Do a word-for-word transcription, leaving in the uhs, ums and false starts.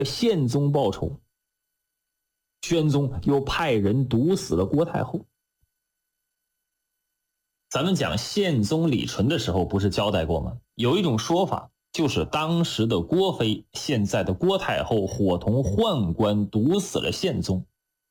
宪宗报仇，宣宗又派人毒死了郭太后。咱们讲宪宗李纯的时候不是交代过吗？有一种说法，就是当时的郭妃，现在的郭太后伙同宦官毒死了宪宗。